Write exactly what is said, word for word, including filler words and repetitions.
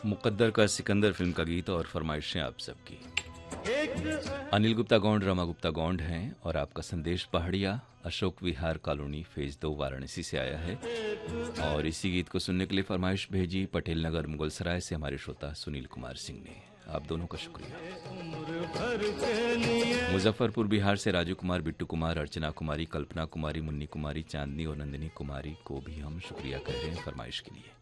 मुकद्दर का सिकंदर फिल्म का गीत और फरमाइशें आप सबकी। अनिल गुप्ता गौंड रमा गुप्ता गौंड हैं और आपका संदेश पहाड़िया अशोक विहार कॉलोनी फेज दो वाराणसी से आया है। और इसी गीत को सुनने के लिए फरमाइश भेजी पटेल नगर मुगलसराय से हमारे श्रोता सुनील कुमार सिंह ने। आप दोनों का शुक्रिया। मुजफ्फरपुर बिहार से राजू कुमार, बिट्टू कुमार, अर्चना कुमारी, कल्पना कुमारी, मुन्नी कुमारी, चांदनी और नंदिनी कुमारी को भी हम शुक्रिया कह रहे हैं फरमाइश के लिए।